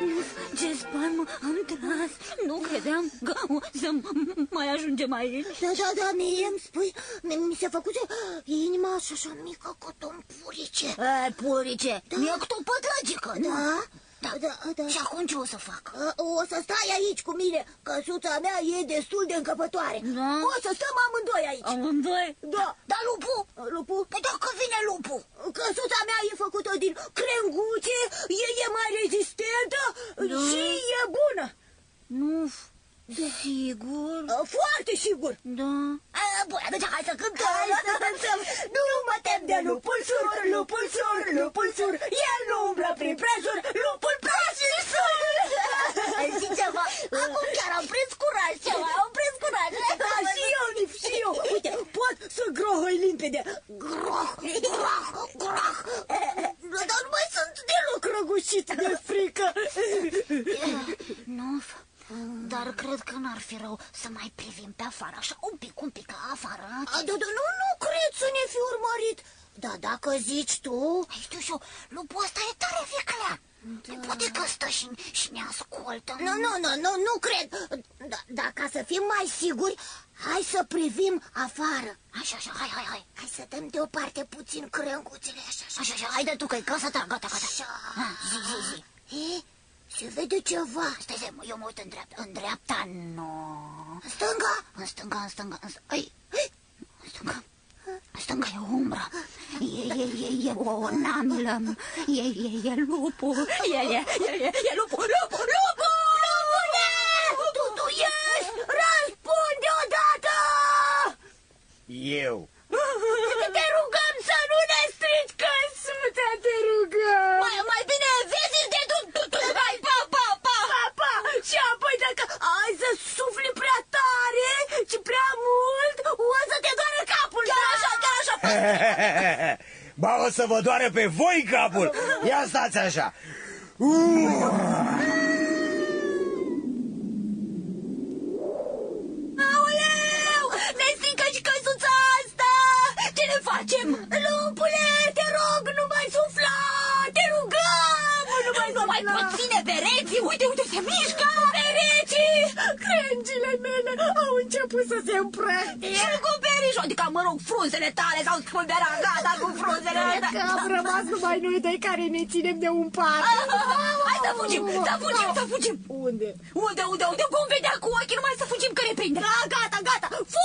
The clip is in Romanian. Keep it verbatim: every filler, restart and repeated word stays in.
Ce spam am tras. Nu credeam că o să mai ajungem aici. Da, da, da, mie îmi spui, mi se făcuse inima așa mică ca un purice. E, purice, da. Mi-e cât o pătragică, nu? Da? Da, da, da. Și acum ce o să fac? O să stai aici cu mine, căsuța mea e destul de încăpătoare. Da? O să stăm amândoi aici. Amândoi? Da. Dar lupul? Lupul? Păi dacă vine lupul? Căsuța mea e făcută din crenguțe, e, e mai rezistentă, da. Și e bună. Nu, da. Sigur? Foarte sigur. Da. A, bun, atunci hai să cântăm. Hai să cântăm. Nu mă tem de lupul sur, lupul sur, lupul sur. El nu umblă prin prejur, lupul prejur sur. Știi ceva? Acum chiar am prins curaj ceva, am prins curaj. Da, și eu, Nif, și eu. Uite, pot să grohăi limpede. Groh, groh, groh. Dar nu mai sunt deloc răgușit de frică. Nu, dar cred că n-ar fi rău să mai privim pe afară, așa un pic, un pic afară. A, da, da, nu, nu cred să ne fi urmărit. Da, dacă zici tu... Știu și eu, lupul ăsta e tare viclea. Da. Poate că stă și, și ne ascultă. Nu, nu, nu, nu, nu cred. Da, da, ca să fim mai siguri, hai să privim afară. Așa, așa, hai, hai, hai. Hai să dăm deoparte puțin crânguțele, așa, așa. Așa, așa, haide tu, că-i casa ta, gata, gata. Așa. Ha, zi, zi, zi. E, se vede ceva. Stai, stai, eu mă uit în dreapta. În dreapta, nu. În stânga? În stânga, în stânga, în stânga. Ai, în stânga. În stânga e umbră. E, e, e, e o namlă. E, e, e lupul. E, e, e, e, e lupul, lupul, lupul! Lupule! Tu, tu ești! Răspunde odată! Eu. Te rugăm să nu ne strici căsuța, te rugăm! Mai, mai bine vezi de tu, tu, tu, hai, pa, pa, pa! Pa, pa! Și apoi dacă ai să sufli prea tare și prea mult, o să te doară capul! Chiar așa, chiar așa! Ba, o să vă doare pe voi capul. Ia stați așa. Aoleu! Ne strică și căsuța asta! Ce ne facem? Lupule, te rog, nu mai sufla! Te rugăm! Nu mai Nu mai pot ține pereții! Uite, uite, se mișcă! pereții! Crengile mele au început să se împrăștie! Și cu perișul, adică, mă rog, frunzele tale s-au spulberat, gata cu frunzele Cred că am rămas numai noi doi care ne ținem de un pat. Hai să fugim, să fugim, să fugim! Unde? Unde, unde, unde? Vom vedea cu ochii, numai să fugim că ne prinde! Da, gata, gata!